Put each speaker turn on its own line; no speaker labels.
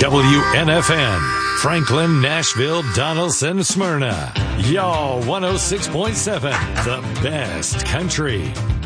WNFN, Franklin, Nashville, Donaldson, Smyrna. Y'all 106.7, the best country.